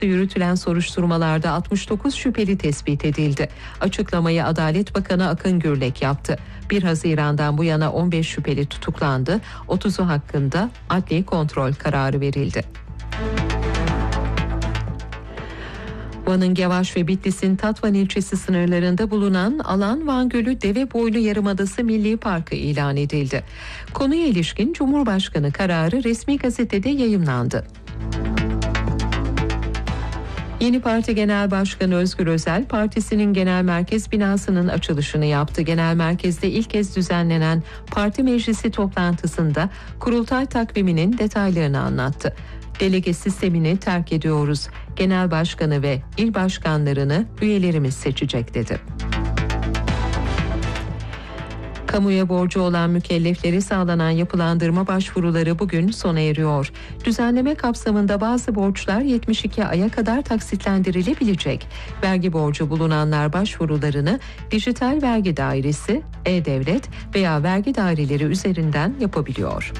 yürütülen soruşturmalarda 69 şüpheli tespit edildi. Açıklamayı Adalet Bakanı Akın Gürlek yaptı. 1 Haziran'dan bu yana 15 şüpheli tutuklandı. 30'u hakkında adli kontrol kararı verildi. Van'ın Gevaş ve Bitlis'in Tatvan ilçesi sınırlarında bulunan alan Van Gölü Deveboylu Yarımadası Milli Parkı ilan edildi. Konuya ilişkin Cumhurbaşkanı kararı resmi gazetede yayımlandı. Yeni Parti Genel Başkanı Özgür Özel, partisinin genel merkez binasının açılışını yaptı. Genel merkezde ilk kez düzenlenen parti meclisi toplantısında kurultay takviminin detaylarını anlattı. Delege sistemini terk ediyoruz. Genel başkanı ve il başkanlarını üyelerimiz seçecek dedi. Kamuya borcu olan mükellefleri sağlanan yapılandırma başvuruları bugün sona eriyor. Düzenleme kapsamında bazı borçlar 72 aya kadar taksitlendirilebilecek. Vergi borcu bulunanlar başvurularını Dijital Vergi Dairesi, E-Devlet veya vergi daireleri üzerinden yapabiliyor.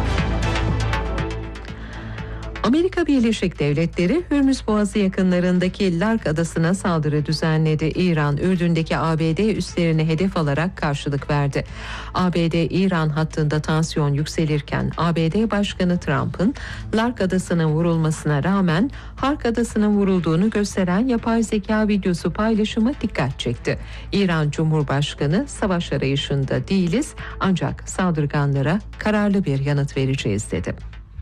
Amerika Birleşik Devletleri Hürmüz Boğazı yakınlarındaki Lark Adası'na saldırı düzenledi. İran, Ürdün'deki ABD üslerini hedef alarak karşılık verdi. ABD-İran hattında tansiyon yükselirken ABD Başkanı Trump'ın Lark Adası'nın vurulmasına rağmen Hark Adası'nın vurulduğunu gösteren yapay zeka videosu paylaşımı dikkat çekti. İran Cumhurbaşkanı savaş arayışında değiliz ancak saldırganlara kararlı bir yanıt vereceğiz dedi.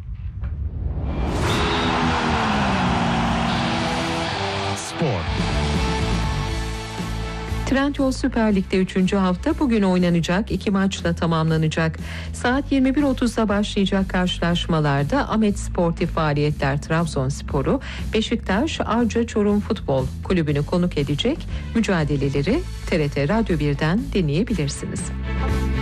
Trendyol Süper Lig'de 3. hafta bugün oynanacak 2 maçla tamamlanacak. Saat 21.30'da başlayacak karşılaşmalarda Ahmet Sportif Faaliyetler Trabzonspor'u, Beşiktaş Arca Çorum Futbol Kulübü'nü konuk edecek. Mücadeleleri TRT Radyo 1'den dinleyebilirsiniz.